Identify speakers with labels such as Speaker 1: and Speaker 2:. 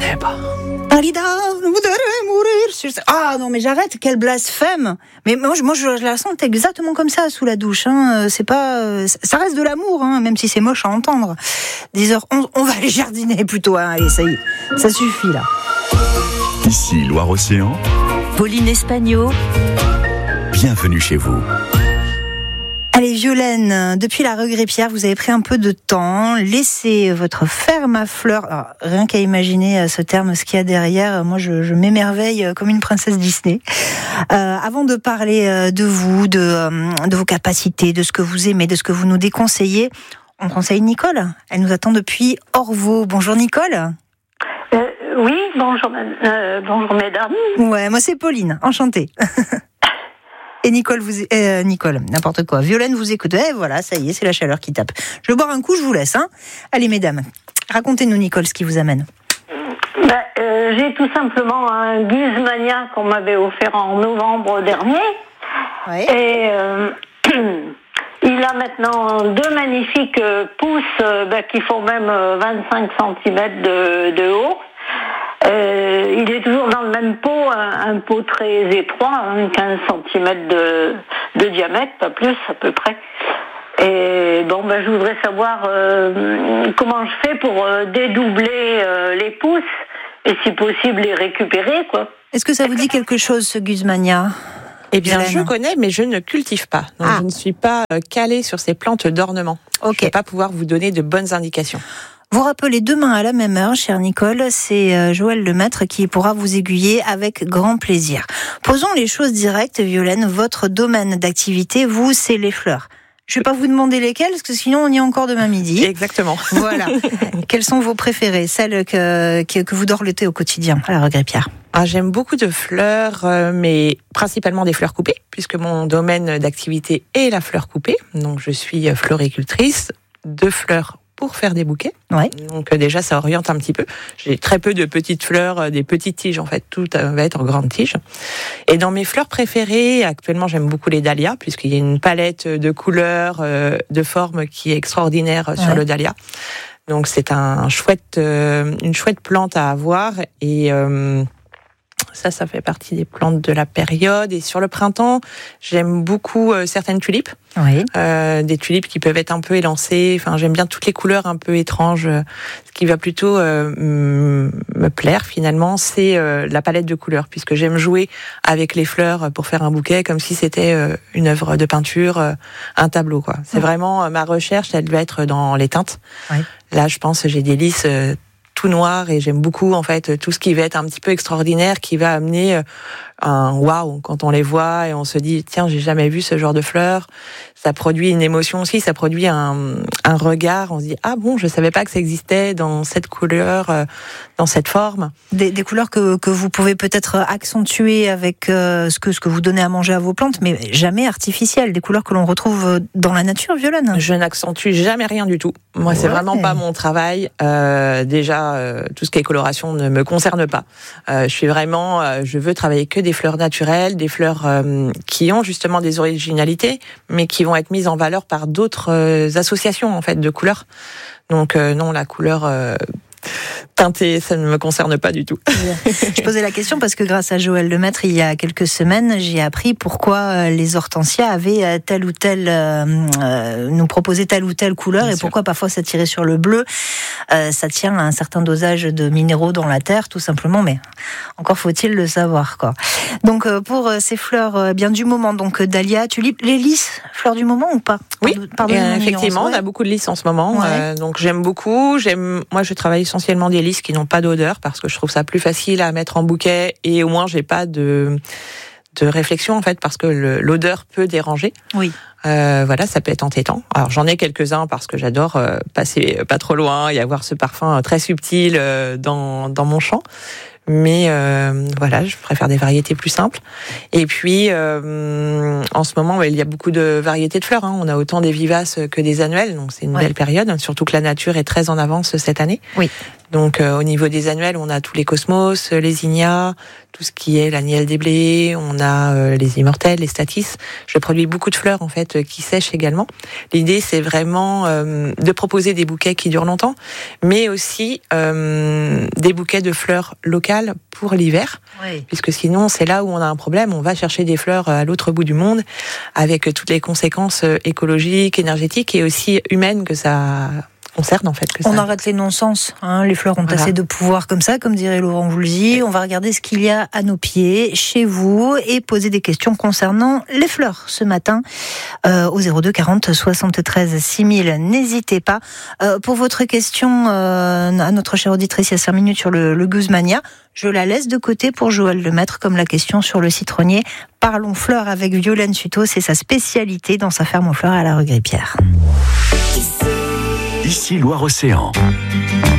Speaker 1: connais pas.
Speaker 2: Alida, je voudrais mourir. Ah non, mais j'arrête, quel blasphème. Mais moi je la sens exactement comme ça sous la douche. Hein. C'est pas, ça reste de l'amour, hein, même si c'est moche à entendre. 10h11, on va aller jardiner plutôt. Hein. Allez, ça y est, ça suffit là.
Speaker 3: Ici Loire-Océan.
Speaker 4: Pauline Espagno.
Speaker 3: Bienvenue chez vous.
Speaker 2: Allez Violaine, depuis la rue Grépierre, vous avez pris un peu de temps, laissez votre ferme à fleurs. Alors, rien qu'à imaginer ce terme, ce qu'il y a derrière, moi je m'émerveille comme une princesse Disney. Avant de parler de vous, de vos capacités, de ce que vous aimez, de ce que vous nous déconseillez, on conseille Nicole. Elle nous attend depuis Orvaux. Bonjour Nicole.
Speaker 5: Oui, bonjour mesdames.
Speaker 2: Ouais, moi c'est Pauline, enchantée. Et Nicole, Nicole, n'importe quoi. Violaine vous écoute. Voilà, ça y est, c'est la chaleur qui tape. Je vais boire un coup, je vous laisse. Hein. Allez, mesdames, racontez-nous, Nicole, ce qui vous amène.
Speaker 5: J'ai tout simplement un Guzmania qu'on m'avait offert en novembre dernier.
Speaker 2: Ouais.
Speaker 5: Et il a maintenant deux magnifiques pousses qui font même 25 cm de haut. Il est toujours dans le même pot, un pot très étroit, 15 cm de diamètre, pas plus à peu près. Et je voudrais savoir comment je fais pour dédoubler les pousses et si possible les récupérer, quoi.
Speaker 2: Est-ce que ça vous dit quelque chose, ce Guzmania ?
Speaker 1: Eh bien,
Speaker 2: Violaine.
Speaker 1: je connais, mais je ne cultive pas. Donc, je ne suis pas calée sur ces plantes d'ornement.
Speaker 2: Ok.
Speaker 1: Je ne vais pas pouvoir vous donner de bonnes indications.
Speaker 2: Vous rappelez demain à la même heure, chère Nicole, c'est Joël Lemaître qui pourra vous aiguiller avec grand plaisir. Posons les choses directes, Violaine. Votre domaine d'activité, vous, c'est les fleurs. Je ne vais pas vous demander lesquelles, parce que sinon on y est encore demain midi.
Speaker 1: Exactement.
Speaker 2: Voilà. Quelles sont vos préférées, celles que vous dorlotez au quotidien à la rue Grépierre ?
Speaker 1: J'aime beaucoup de fleurs, mais principalement des fleurs coupées, puisque mon domaine d'activité est la fleur coupée. Donc je suis floricultrice de fleurs pour faire des bouquets.
Speaker 2: Ouais.
Speaker 1: Donc déjà, ça oriente un petit peu. J'ai très peu de petites fleurs, des petites tiges en fait. Tout va être en grandes tiges. Et dans mes fleurs préférées, actuellement, j'aime beaucoup les dahlias, puisqu'il y a une palette de couleurs, de formes qui est extraordinaire sur le dahlia. Donc c'est une chouette plante à avoir. Et ça fait partie des plantes de la période. Et sur le printemps, j'aime beaucoup certaines tulipes.
Speaker 2: Oui.
Speaker 1: Des tulipes qui peuvent être un peu élancées. Enfin, j'aime bien toutes les couleurs un peu étranges. Ce qui va plutôt me plaire finalement, c'est la palette de couleurs, puisque j'aime jouer avec les fleurs pour faire un bouquet comme si c'était une œuvre de peinture, un tableau, quoi. C'est vraiment ma recherche, elle doit être dans les teintes. Oui. Là, je pense que j'ai des lys tout noir et j'aime beaucoup en fait tout ce qui va être un petit peu extraordinaire, qui va amener un waouh quand on les voit et on se dit tiens, j'ai jamais vu ce genre de fleurs. Ça produit une émotion aussi, ça produit un regard, on se dit ah bon, je savais pas que ça existait dans cette couleur, dans cette forme. Des
Speaker 2: couleurs que vous pouvez peut-être accentuer avec ce que vous donnez à manger à vos plantes, mais jamais artificielles, des couleurs que l'on retrouve dans la nature, Violaine.
Speaker 1: Je n'accentue jamais rien du tout. Moi, c'est vraiment pas mon travail. Déjà, tout ce qui est coloration ne me concerne pas. Je veux travailler que des fleurs naturelles, des fleurs qui ont justement des originalités, mais qui vont être mises en valeur par d'autres associations en fait de couleurs. Donc non, la couleur teintée, ça ne me concerne pas du tout.
Speaker 2: Je posais la question parce que grâce à Joël Lemaître, il y a quelques semaines, j'ai appris pourquoi les hortensias avaient telle ou telle, nous proposaient telle ou telle couleur. Bien et sûr. Pourquoi parfois ça tirait sur le bleu. Ça tient à un certain dosage de minéraux dans la terre, tout simplement, mais encore faut-il le savoir, quoi. Donc pour ces fleurs bien du moment, donc dahlia, tulipe, les lys, fleurs du moment ou pas ?
Speaker 1: Oui, effectivement, on a beaucoup de lys en ce moment, donc j'aime beaucoup. Moi, je travaille essentiellement des lys qui n'ont pas d'odeur parce que je trouve ça plus facile à mettre en bouquet et au moins j'ai pas de réflexion en fait parce que l'odeur peut déranger.
Speaker 2: Oui.
Speaker 1: Voilà, ça peut être entêtant. Alors j'en ai quelques-uns parce que j'adore passer pas trop loin et avoir ce parfum très subtil dans mon champ. Mais voilà, je préfère des variétés plus simples. Et puis, en ce moment, il y a beaucoup de variétés de fleurs. On a autant des vivaces que des annuelles, donc c'est une belle période. Surtout que la nature est très en avance cette année.
Speaker 2: Oui.
Speaker 1: Donc au niveau des annuelles, on a tous les cosmos, les zinnias, tout ce qui est l'agnelle des blés, on a les immortelles, les statis. Je produis beaucoup de fleurs en fait qui sèchent également. L'idée c'est vraiment de proposer des bouquets qui durent longtemps, mais aussi des bouquets de fleurs locales pour l'hiver, puisque sinon c'est là où on a un problème. On va chercher des fleurs à l'autre bout du monde avec toutes les conséquences écologiques, énergétiques et aussi humaines que ça concerne en fait.
Speaker 2: On arrête les non-sens, les fleurs ont assez de pouvoir comme ça, comme dirait Laurent Voulzy. On va regarder ce qu'il y a à nos pieds, chez vous, et poser des questions concernant les fleurs ce matin au 02 40 73 6000. N'hésitez pas. Pour votre question à notre chère auditrice il y a 5 minutes sur le Guzmania, je la laisse de côté pour Joël Lemaître, comme la question sur le citronnier. Parlons fleurs avec Violaine Suto, c'est sa spécialité dans sa ferme aux fleurs à la rue Grippière.
Speaker 3: Ici Loire-Océan.